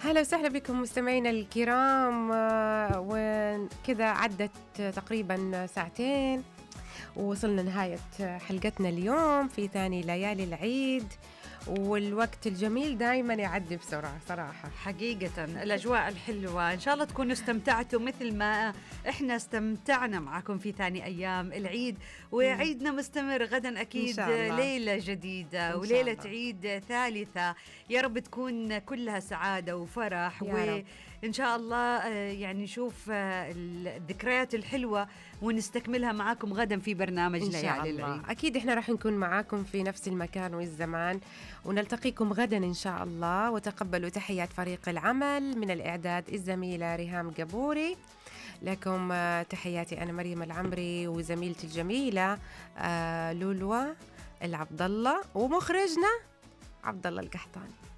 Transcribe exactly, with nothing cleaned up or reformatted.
هلا وسهلا بكم مستمعينا الكرام. وكذا عدت تقريبا ساعتين ووصلنا نهاية حلقتنا اليوم في ثاني ليالي العيد، والوقت الجميل دايما يعدي بسرعة صراحة. حقيقة الأجواء الحلوة، إن شاء الله تكونوا استمتعتوا مثل ما إحنا استمتعنا معكم في ثاني أيام العيد. وعيدنا مستمر غدا أكيد، ليلة جديدة وليلة عيد ثالثة، يا رب تكون كلها سعادة وفرح، وإن شاء الله يعني نشوف الذكريات الحلوة ونستكملها معاكم غدا في برنامج ليالي العيد. أكيد إحنا راح نكون معاكم في نفس المكان والزمان، ونلتقيكم غدا إن شاء الله. وتقبلوا تحيات فريق العمل من الإعداد الزميلة ريهام قبوري، لكم تحياتي أنا مريم العمري وزميلتي الجميلة لولوى العبد الله، ومخرجنا عبد الله القحطاني.